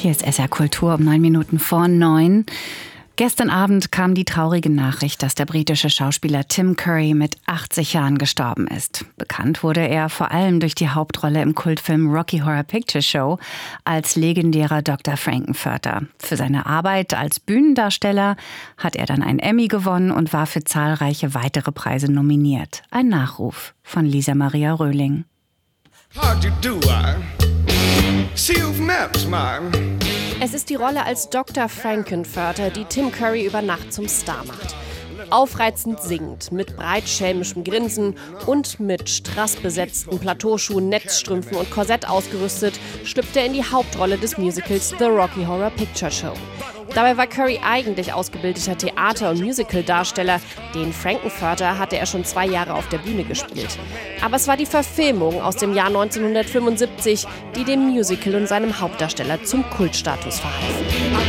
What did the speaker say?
Hier ist SR Kultur um 9 Minuten vor 9. Gestern Abend kam die traurige Nachricht, dass der britische Schauspieler Tim Curry mit 80 Jahren gestorben ist. Bekannt wurde er vor allem durch die Hauptrolle im Kultfilm Rocky Horror Picture Show als legendärer Dr. Frank-N-Furter. Für seine Arbeit als Bühnendarsteller hat er dann einen Emmy gewonnen und war für zahlreiche weitere Preise nominiert. Ein Nachruf von Lisa Maria Röhling. Es ist die Rolle als Dr. Frank-N-Furter, die Tim Curry über Nacht zum Star macht. Aufreizend singend, mit breitschelmischem Grinsen und mit strassbesetzten Plateauschuhen, Netzstrümpfen und Korsett ausgerüstet, schlüpft er in die Hauptrolle des Musicals The Rocky Horror Picture Show. Dabei war Curry eigentlich ausgebildeter Theater- und Musical-Darsteller. Den Frank-N-Furter hatte er schon 2 Jahre auf der Bühne gespielt. Aber es war die Verfilmung aus dem Jahr 1975, die dem Musical und seinem Hauptdarsteller zum Kultstatus verhalf.